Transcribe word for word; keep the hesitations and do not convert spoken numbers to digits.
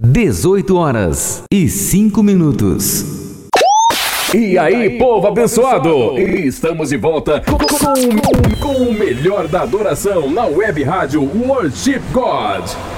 dezoito horas e cinco minutos. E aí, povo abençoado! Estamos de volta com, com, com o melhor da adoração na web rádio Worship God.